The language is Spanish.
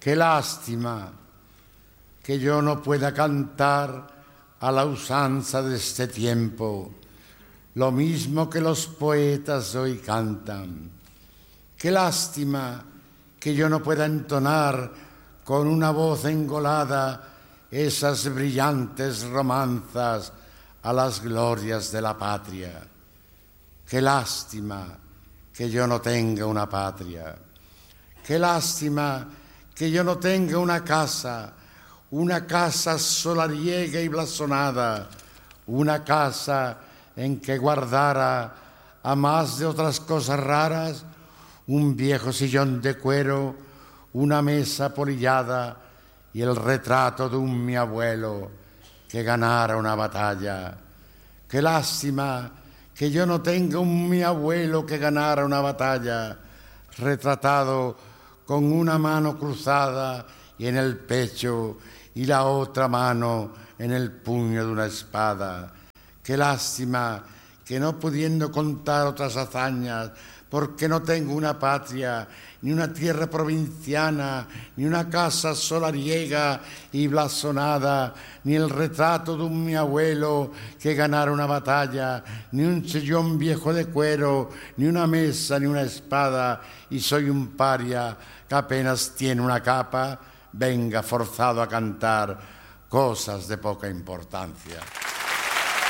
Qué lástima que yo no pueda cantar a la usanza de este tiempo, lo mismo que los poetas hoy cantan. Qué lástima que yo no pueda entonar con una voz engolada esas brillantes romanzas a las glorias de la patria. Qué lástima que yo no tenga una patria. Qué lástima que yo no tenga una casa solariega y blasonada, una casa en que guardara, a más de otras cosas raras, un viejo sillón de cuero, una mesa polillada y el retrato de mi abuelo que ganara una batalla. Qué lástima que yo no tenga mi abuelo que ganara una batalla, retratado con una mano cruzada y en el pecho y la otra mano en el puño de una espada. Qué lástima que no pudiendo contar otras hazañas, porque no tengo una patria, ni una tierra provinciana, ni una casa solariega y blasonada, ni el retrato de mi abuelo que ganara una batalla, ni un sillón viejo de cuero, ni una mesa, ni una espada, y soy un paria que apenas tiene una capa, venga forzado a cantar cosas de poca importancia.